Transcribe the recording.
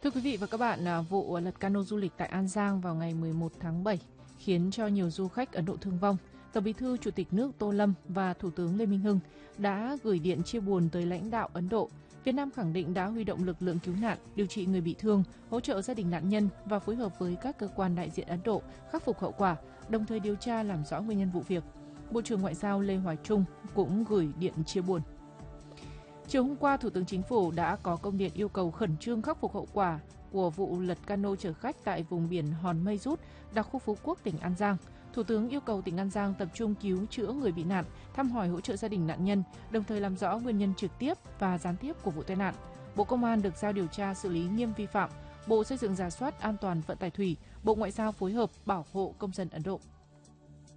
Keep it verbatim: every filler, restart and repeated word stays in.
Thưa quý vị và các bạn, à, vụ lật cano du lịch tại An Giang vào ngày mười một tháng bảy khiến cho nhiều du khách Ấn Độ thương vong. Tổng Bí thư Chủ tịch nước Tô Lâm và Thủ tướng Lê Minh Hưng đã gửi điện chia buồn tới lãnh đạo Ấn Độ. Việt Nam khẳng định đã huy động lực lượng cứu nạn, điều trị người bị thương, hỗ trợ gia đình nạn nhân và phối hợp với các cơ quan đại diện Ấn Độ khắc phục hậu quả, đồng thời điều tra làm rõ nguyên nhân vụ việc. Bộ trưởng Ngoại giao Lê Hoài Trung cũng gửi điện chia buồn. Chiều hôm qua, Thủ tướng Chính phủ đã có công điện yêu cầu khẩn trương khắc phục hậu quả của vụ lật cano chở khách tại vùng biển Hòn Mây Rút, đặc khu Phú Quốc, tỉnh An Giang. Thủ tướng yêu cầu tỉnh An Giang tập trung cứu chữa người bị nạn, thăm hỏi hỗ trợ gia đình nạn nhân, đồng thời làm rõ nguyên nhân trực tiếp và gián tiếp của vụ tai nạn. Bộ Công an được giao điều tra xử lý nghiêm vi phạm. Bộ Xây dựng rà soát an toàn vận tải thủy, Bộ Ngoại giao phối hợp bảo hộ công dân Ấn Độ.